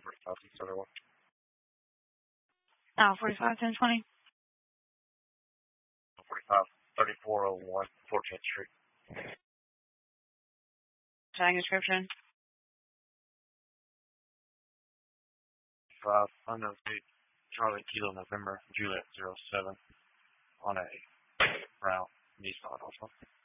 45, 671. 45, 1020. 45, 3401, 14th Street. Tag description. 5, unknown date, Charlie Kilo November, Juliet 07, on a brown Nissan also.